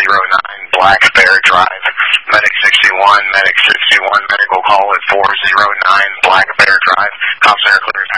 409 Black Bear Drive. Medic 61, Medic 61, medical call at 409 Black Bear Drive. Cop Center clear